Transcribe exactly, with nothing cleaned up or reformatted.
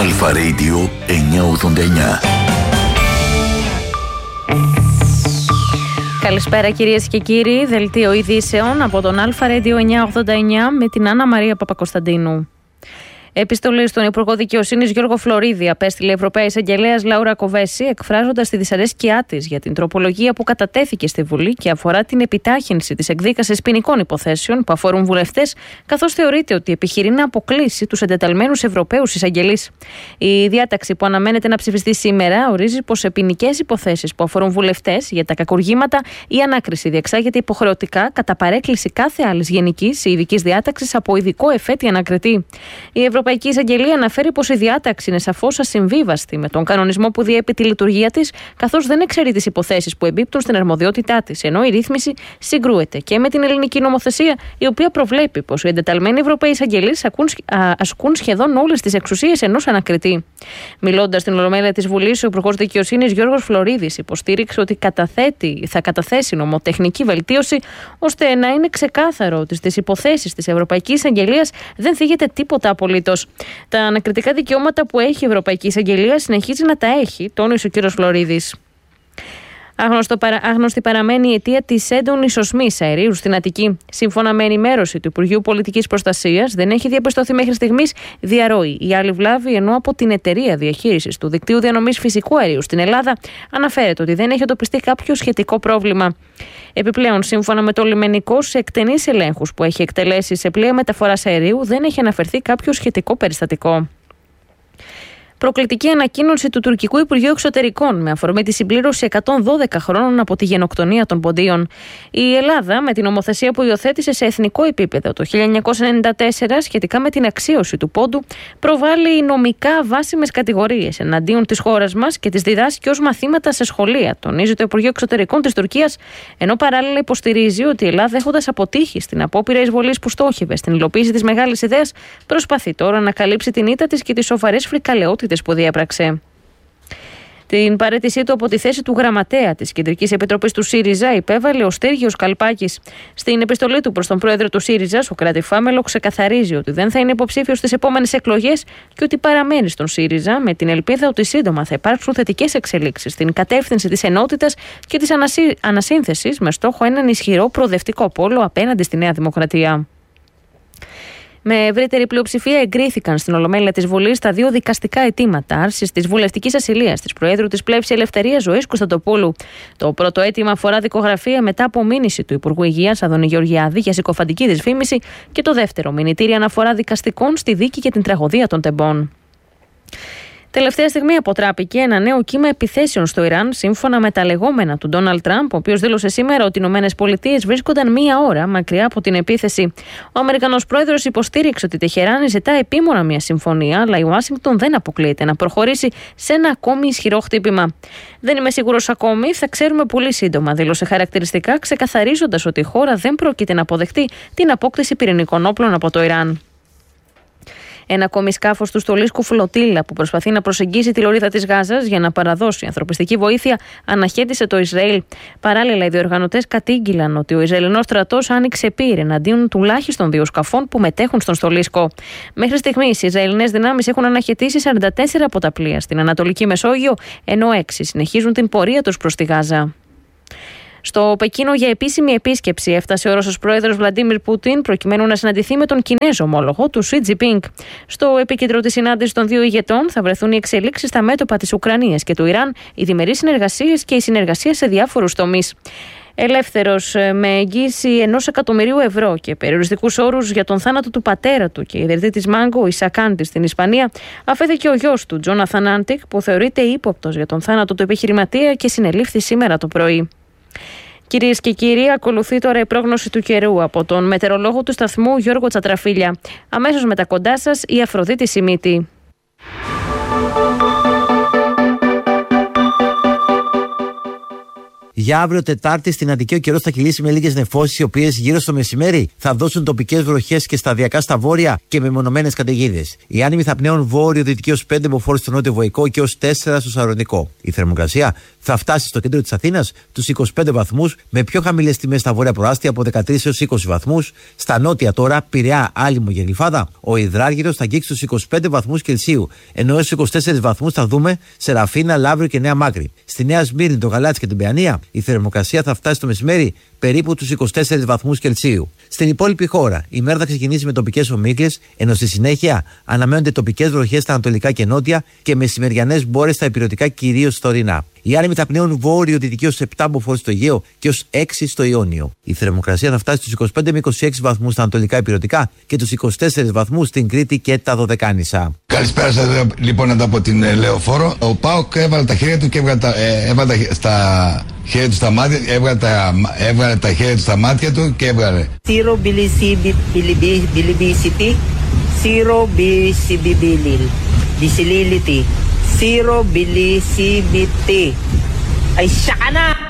Αλφα Radio εννιακόσια ογδόντα εννιά. Καλησπέρα κυρίες και κύριοι, δελτίο ειδήσεων από τον Αλφα Radio εννιακόσια ογδόντα εννιά με την Άννα Μαρία Παπακοσταντίνου. Επιστολή στον Υπουργό Δικαιοσύνης Γιώργο Φλωρίδη απέστειλε η Ευρωπαία Εισαγγελέας Λάουρα Κοβέση, εκφράζοντας τη δυσαρέσκειά της για την τροπολογία που κατατέθηκε στη Βουλή και αφορά την επιτάχυνση της εκδίκασης ποινικών υποθέσεων που αφορούν βουλευτές, καθώς θεωρείται ότι επιχειρεί να αποκλείσει τους εντεταλμένους Ευρωπαίους εισαγγελείς. Η διάταξη που αναμένεται να ψηφιστεί σήμερα ορίζει πως σε ποινικές υποθέσεις που αφορούν βουλευτές για τα κακουργήματα η ανάκριση διεξάγεται υποχρεωτικά κατά παρέκκληση κάθε άλλης γενικής ή ειδικής διάταξης από ειδικό εφέτη ανακριτή. Η Η Ευρωπαϊκή Εισαγγελία αναφέρει πως η διάταξη είναι σαφώς ασυμβίβαστη με τον κανονισμό που διέπει τη λειτουργία της, καθώς δεν εξαιρεί τις υποθέσεις που εμπίπτουν στην αρμοδιότητά της, ενώ η ρύθμιση συγκρούεται και με την ελληνική νομοθεσία, η οποία προβλέπει πως οι εντεταλμένοι Ευρωπαίοι εισαγγελείς ασκούν σχεδόν όλες τις εξουσίες ενός ανακριτή. Μιλώντας στην Ολομέλεια της Βουλής, ο Υπουργός Δικαιοσύνης Γιώργος Φλωρίδης υποστήριξε ότι καταθέτει, θα καταθέσει νομοτεχνική βελτίωση, ώστε να είναι ξεκάθαρο ότι στις υποθέσεις της Ευρωπαϊκής Εισαγγελίας δεν θίγεται τίποτα απολύτως. Τα ανακριτικά δικαιώματα που έχει η Ευρωπαϊκή Εισαγγελία συνεχίζει να τα έχει, τόνισε ο κ. Φλωρίδης. Άγνωστο, άγνωστη παραμένει η αιτία της έντονης οσμής αερίου στην Αττική. Σύμφωνα με ενημέρωση του Υπουργείου Πολιτικής Προστασίας, δεν έχει διαπιστωθεί μέχρι στιγμής διαρροή ή άλλη βλάβη, ενώ από την εταιρεία διαχείρισης του δικτύου διανομής φυσικού αερίου στην Ελλάδα αναφέρεται ότι δεν έχει εντοπιστεί κάποιο σχετικό πρόβλημα. Επιπλέον, σύμφωνα με το λιμενικό, σε εκτενείς ελέγχους που έχει εκτελέσει σε πλοία μεταφοράς αερίου, δεν έχει αναφερθεί κάποιο σχετικό περιστατικό. Προκλητική ανακοίνωση του Τουρκικού Υπουργείου Εξωτερικών με αφορμή τη συμπλήρωση εκατόν δώδεκα χρόνων από τη γενοκτονία των Ποντίων. Η Ελλάδα, με την νομοθεσία που υιοθέτησε σε εθνικό επίπεδο το χίλια εννιακόσια ενενήντα τέσσερα σχετικά με την αξίωση του πόντου, προβάλλει νομικά βάσιμες κατηγορίες εναντίον της χώρας μας και τις διδάσκει ως μαθήματα σε σχολεία, τονίζει το Υπουργείο Εξωτερικών της Τουρκίας, ενώ παράλληλα υποστηρίζει ότι η Ελλάδα, έχοντας αποτύχει στην απόπειρα εισβολής που στόχευε στην υλοποίηση της μεγάλης ιδέας, προσπαθεί τώρα να καλύψει την ήττα της και τις σοβαρές φρικαλαιότητες που διέπραξε. Την παραίτησή του από τη θέση του γραμματέα της Κεντρικής Επιτροπής του ΣΥΡΙΖΑ υπέβαλε ο Στέργιος Καλπάκης. Στην επιστολή του προς τον πρόεδρο του ΣΥΡΙΖΑ, Σωκράτη Φάμελο, ξεκαθαρίζει ότι δεν θα είναι υποψήφιος στις επόμενες εκλογές και ότι παραμένει στον ΣΥΡΙΖΑ με την ελπίδα ότι σύντομα θα υπάρξουν θετικές εξελίξεις στην κατεύθυνση της ενότητας και της ανασύ... ανασύνθεσης με στόχο έναν ισχυρό προοδευτικό πόλο απέναντι στη Νέα Δημοκρατία. Με ευρύτερη πλειοψηφία εγκρίθηκαν στην Ολομέλεια της Βουλής τα δύο δικαστικά αιτήματα άρσης της βουλευτικής ασυλίας της Προέδρου της Πλεύση Ελευθερίας Ζωής Κωνσταντοπούλου. Το πρώτο αίτημα αφορά δικογραφία μετά από μήνυση του Υπουργού Υγείας Αδωνή Γεωργιάδη για συκοφαντική δυσφήμιση και το δεύτερο μηνυτήρια αναφορά δικαστικών στη δίκη και την τραγωδία των τεμπών. Τελευταία στιγμή αποτράπηκε ένα νέο κύμα επιθέσεων στο Ιράν, σύμφωνα με τα λεγόμενα του Ντόναλντ Τραμπ, ο οποίος δήλωσε σήμερα ότι οι ΗΠΑ βρίσκονταν μία ώρα μακριά από την επίθεση. Ο Αμερικανός πρόεδρος υποστήριξε ότι η Τεχεράνη ζητά επίμονα μια συμφωνία, αλλά η Ουάσιγκτον δεν αποκλείεται να προχωρήσει σε ένα ακόμη ισχυρό χτύπημα. Δεν είμαι σίγουρος ακόμη, θα ξέρουμε πολύ σύντομα, δήλωσε χαρακτηριστικά, ξεκαθαρίζοντας ότι η χώρα δεν πρόκειται να αποδεχτεί την απόκτηση πυρηνικών όπλων από το Ιράν. Ένα ακόμη σκάφος του στολίσκου Φλωτίλα που προσπαθεί να προσεγγίσει τη λωρίδα της Γάζας για να παραδώσει ανθρωπιστική βοήθεια αναχέτησε το Ισραήλ. Παράλληλα, οι διοργανωτές κατήγγυλαν ότι ο Ισραηλινός στρατός άνοιξε πύρ εναντίον τουλάχιστον δύο σκαφών που μετέχουν στον στολίσκο. Μέχρι στιγμής, οι Ισραηλινές δυνάμεις έχουν αναχαιτήσει σαράντα τέσσερα από τα πλοία στην Ανατολική Μεσόγειο, ενώ έξι συνεχίζουν την πορεία τους προς τη Γάζα. Στο Πεκίνο για επίσημη επίσκεψη έφτασε ο Ρώσος πρόεδρος Βλαντίμιρ Πούτιν προκειμένου να συναντηθεί με τον Κινέζο ομόλογο του Σι Τζινπίνγκ. Στο επίκεντρο της συνάντησης των δύο ηγετών θα βρεθούν οι εξελίξεις στα μέτωπα της Ουκρανίας και του Ιράν, οι διμερείς συνεργασίες και η συνεργασία σε διάφορους τομείς. Ελεύθερος με εγγύηση ενός εκατομμυρίου ευρώ και περιοριστικούς όρους για τον θάνατο του πατέρα του και ιδρυτή της Μάγκο, Ισακάντη στην Ισπανία, αφέθηκε ο γιος του, Τζόναθαν Άντικ, που θεωρείται ύποπτος για τον θάνατο του επιχειρηματία και συνελήφθη σήμερα το πρωί. Κυρίες και κύριοι, ακολουθεί τώρα η πρόγνωση του καιρού από τον μετεωρολόγο του σταθμού Γιώργο Τσατραφίλια. Αμέσως μετά κοντά σας η Αφροδίτη Σιμίτη. Για αύριο Τετάρτη στην Αττική ο καιρός θα κυλήσει με λίγες νεφώσεις, οι οποίες γύρω στο μεσημέρι θα δώσουν τοπικές βροχές και σταδιακά στα βόρεια και μεμονωμένες καταιγίδες. Οι άνεμοι θα πνέουν βόρειο-δυτική ως πέντε μποφόρ στο νότιο Βοϊκό και ως τέσσερα στο Σαρονικό. Η θερμοκρασία θα φτάσει στο κέντρο της Αθήνας τους είκοσι πέντε βαθμούς, με πιο χαμηλές τιμές στα βόρεια προάστια από δεκατρείς έως είκοσι βαθμούς. Στα νότια τώρα, Πειραιά, Άλυμο και Γλυφάδα, ο υδράργυρος θα αγγίξει τους είκοσι πέντε βαθμούς Κελσίου, ενώ έως είκοσι τέσσερις βαθμούς θα δούμε σε Ραφίνα, Λαύριο και Νέα Μάκρη. Στη Νέα Σμύρνη, το Γαλάτσι και την Παιανία, η θερμοκρασία θα φτάσει το μεσημέρι περίπου τους είκοσι τέσσερις βαθμούς Κελσίου. Στην υπόλοιπη χώρα, η μέρα θα ξεκινήσει με τοπικές ομίχλες, ενώ στη συνέχεια αναμένονται τοπικές βροχές στα ανατολικά και νότια και μεσημεριανές μπόρες στα ηπειρωτικά, κυρίως στα ορεινά. Οι άνεμοι θα πνέουν βόρειο-δυτική ως επτά μποφόρ στο Αιγαίο και ως έξι στο Ιόνιο. Η θερμοκρασία θα φτάσει στους είκοσι πέντε με είκοσι έξι βαθμούς στα ανατολικά ηπειρωτικά και τους είκοσι τέσσερις βαθμούς στην Κρήτη και τα Δωδεκάνησα. Καλησπέρα σας, λοιπόν, από την ε, Λεωφόρο. Ο ΠΑΟΚ έβαλε τα χέρια του και έβγαλε τα, ε, έβαλε τα, στα χέρια του στα μάτια, έβγαλε τα, έβγαλε τα χέρια του στα μάτια του και έβγαλε. Zero bilibility, zero bilibility, zero bilibility. Ay, siya ka na!